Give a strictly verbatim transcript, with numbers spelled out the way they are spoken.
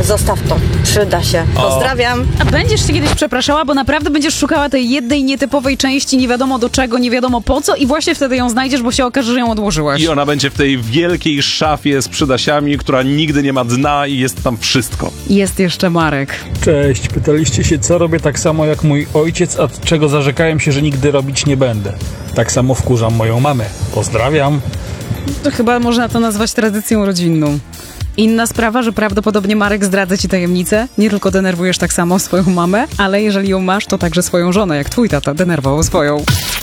zostaw to, przyda się. Pozdrawiam. A będziesz się kiedyś przepraszała, bo naprawdę będziesz szukała tej jednej nietypowej części, nie wiadomo do czego, nie wiadomo po co i właśnie wtedy ją znajdziesz, bo się okaże, że ją odłożyłaś. I ona będzie w tej wielkiej szafie z przydasiami, która nigdy nie ma dna i jest tam wszystko. Jest jeszcze Marek. Cześć, pytaliście się, co robię tak samo jak mój ojciec, a od czego zarzekałem się, że nigdy robić nie będę. Tak samo wkurzam moją mamę. Pozdrawiam. To chyba można to nazwać tradycją rodzinną. Inna sprawa, że prawdopodobnie Marek zdradza ci tajemnicę. Nie tylko denerwujesz tak samo swoją mamę, ale jeżeli ją masz, to także swoją żonę, jak twój tata denerwował swoją.